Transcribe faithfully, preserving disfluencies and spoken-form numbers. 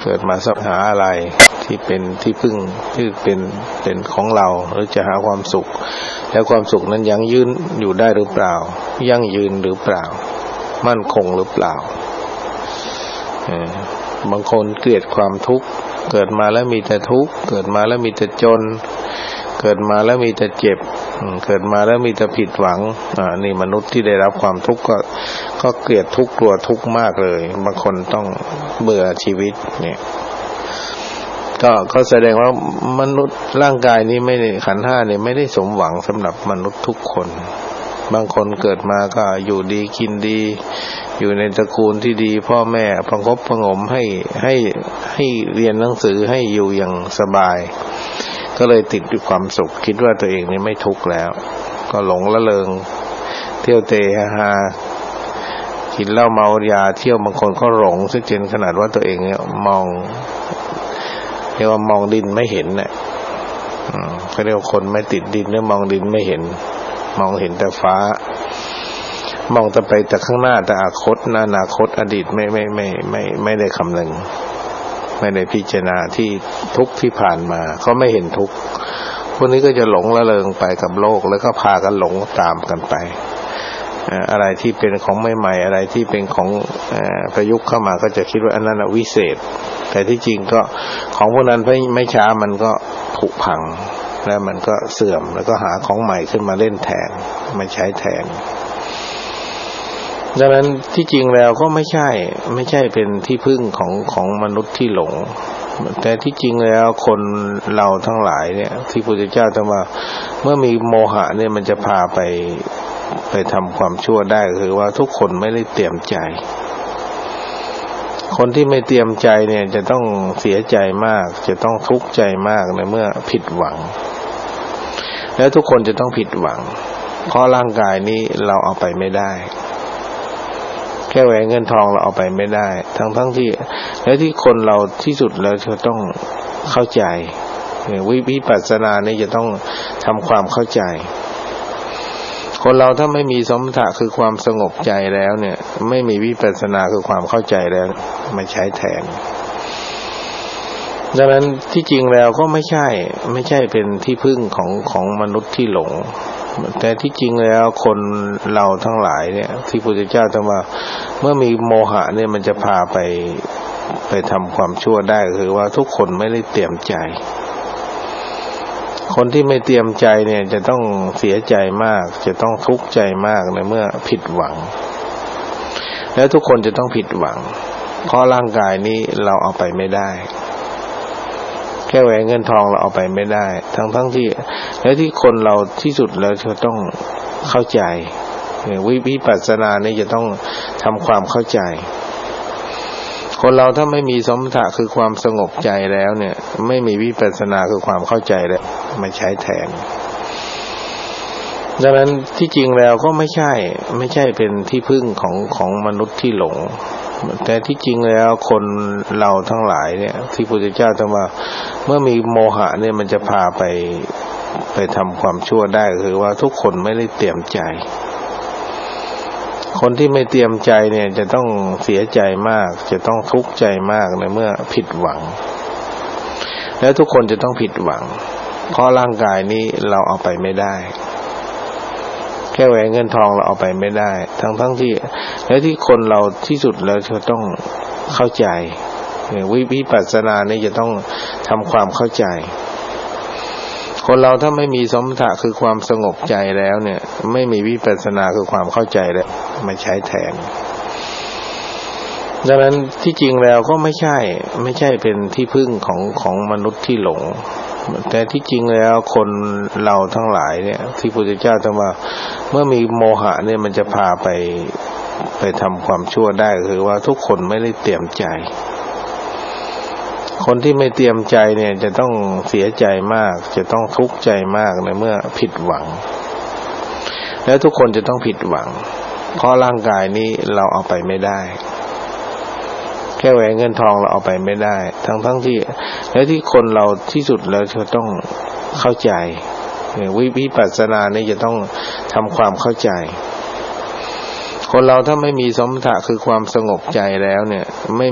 เกิดมาแสวงหาอะไรที่เป็นที่พึ่งที่เป็นเป็นของเราหรือจะหาความสุขแล้วความสุขนั้นยั่งยืนอยู่ได้หรือเปล่ายั่งยืนหรือเปล่ามั่นคงหรือเปล่าบางคนเกลียดความทุกข์เกิดมาแล้วมีแต่ทุกข์เกิดมาแล้วมีแต่จนเกิดมาแล้วมีแต่เจ็บเกิดมาแล้วมีแต่ผิดหวังอ่านี่มนุษย์ที่ได้รับความทุกข์ก็ก็เกลียดทุกข์กลัวทุกข์มากเลยบางคนต้องเบื่อชีวิตเนี่ยก็ก็แสดงว่ามนุษย์ร่างกายนี้ไม่ได้ขันธ์ห้าเนี่ยไม่ได้สมหวังสำหรับมนุษย์ทุกคนบางคนเกิดมาก็อยู่ดีกินดีอยู่ในตระกูลที่ดีพ่อแม่ประคบประหงมให้ให้ให้เรียนหนังสือให้อยู่อย่างสบายก็เลยติดด้วยความสุขคิดว่าตัวเองนี่ไม่ทุกข์แล้วก็หลงละเลงเที่ยวเตะฮากินเหล้าเมายาเที่ยวบางคนก็หลงซะจนขนาดว่าตัวเองเนี่ยมองเรียกว่ามองดินไม่เห็นเนี่ยเขาเรียกว่าคนไม่ติดดินเนี่ยมองดินไม่เห็นมองเห็นแต่ฟ้ามองแต่ไปแต่ข้างหน้าแต่อนาคตอนาคตอดีตไม่ไม่ไม่ไม่ไม่ได้คำนึงไม่ได้พิจารณาที่ทุกข์ที่ผ่านมาเขาไม่เห็นทุกข์พวกนี้ก็จะหลงละเลงไปกับโลกแล้วก็พากันหลงตามกันไปอะไรที่เป็นของใหม่ๆอะไรที่เป็นของประยุกต์เข้ามาก็จะคิดว่าอันนั้นวิเศษแต่ที่จริงก็ของพวกนั้นไม่ไม่ช้ามันก็ผุพังแล้วมันก็เสื่อมแล้วก็หาของใหม่ขึ้นมาเล่นแทนมาใช้แทนดังนั้นที่จริงแล้วก็ไม่ใช่ไม่ใช่เป็นที่พึ่งของของมนุษย์ที่หลงแต่ที่จริงแล้วคนเราทั้งหลายเนี่ยที่พระพุทธเจ้าตรัสว่าเมื่อมีโมหะเนี่ยมันจะพาไปไปทำความชั่วได้คือว่าทุกคนไม่ได้เตรียมใจคนที่ไม่เตรียมใจเนี่ยจะต้องเสียใจมากจะต้องทุกข์ใจมากในเมื่อผิดหวังแล้วทุกคนจะต้องผิดหวังเพราะร่างกายนี้เราเอาไปไม่ได้แค่แหวนเงินทองเราเอาไปไม่ได้ทั้งทั้งที่แล้วที่คนเราที่สุดแล้วจะต้องเข้าใจวิวิปัสสนานี่จะต้องทำความเข้าใจคนเราถ้าไม่มีสมถะคือความสงบใจแล้วเนี่ยไม่มีวิปัสสนาคือความเข้าใจแล้วมาใช้แทนดังนั้นที่จริงแล้วก็ไม่ใช่ไม่ใช่เป็นที่พึ่งของของมนุษย์ที่หลงแต่ที่จริงแล้วคนเราทั้งหลายเนี่ยที่พระพุทธเจ้าตรัสว่าเมื่อมีโมหะเนี่ยมันจะพาไปไปทำความชั่วได้คือว่าทุกคนไม่ได้เตรียมใจคนที่ไม่เตรียมใจเนี่ยจะต้องเสียใจมากจะต้องทุกข์ใจมากในเมื่อผิดหวังแล้วทุกคนจะต้องผิดหวังเพราะร่างกายนี้เราเอาไปไม่ได้แค่แหวนเงินทองเราเอาไปไม่ได้ทั้งทั้งที่แล้วที่คนเราที่สุดแล้วจะต้องเข้าใจวิวิปัสสนานี่จะต้องทำความเข้าใจคนเราถ้าไม่มีสมถะคือความสงบใจแล้วเนี่ยไม่มีวิปัสสนาคือความเข้าใจแล้วมาใช้แทนดังนั้นที่จริงแล้วก็ไม่ใช่ไม่ใช่เป็นที่พึ่งของของมนุษย์ที่หลงแต่ที่จริงแล้วคนเราทั้งหลายเนี่ยที่พระพุทธเจ้าตรัสว่าเมื่อมีโมหะเนี่ยมันจะพาไปไปทำความชั่วได้คือว่าทุกคนไม่ได้เตรียมใจคนที่ไม่เตรียมใจเนี่ยจะต้องเสียใจมากจะต้องทุกข์ใจมากในเมื่อผิดหวังแล้วทุกคนจะต้องผิดหวังเพราะร่างกายนี้เราเอาไปไม่ได้แค่แหวนเงินทองเราเอาไปไม่ได้ทั้งทั้งที่แล้วที่คนเราที่สุดแล้วจะต้องเข้าใจวิวิปัสสนานี่จะต้องทำความเข้าใจคนเราถ้าไม่มีสมถะคือความสงบใจแล้วเนี่ยไม่มีวิปัสสนาคือความเข้าใจแล้วมาใช้แทนดังนั้นที่จริงแล้วก็ไม่ใช่ไม่ใช่เป็นที่พึ่งของของมนุษย์ที่หลงแต่ที่จริงแล้วคนเราทั้งหลายเนี่ยที่พระพุทธเจ้าตรัสว่าเมื่อมีโมหะเนี่ยมันจะพาไปไปทำความชั่วได้คือว่าทุกคนไม่ได้เตรียมใจคนที่ไม่เตรียมใจเนี่ยจะต้องเสียใจมากจะต้องทุกข์ใจมากในเมื่อผิดหวังแล้วทุกคนจะต้องผิดหวังเพราะร่างกายนี้เราเอาไปไม่ได้แค่แหวนเงินทองเราเอาไปไม่ได้ทั้งทั้งที่แล้วที่คนเราที่สุดแล้วจะต้องเข้าใจวิวิปัสสนานี่จะต้องทำความเข้าใจคนเราถ้าไม่มีสมถะคือความสงบใจแล้วเนี่ยไม่